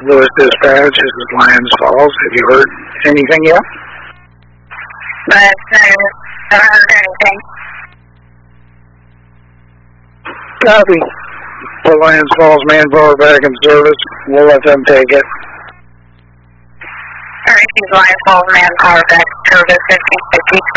Lewis Dispatch, this is Lyons Falls. Have you heard anything yet? But I haven't heard anything. Copy. Put Lyons Falls manpower back in service. We'll let them take it. Alright, Lyons Falls manpower back in service, 1550.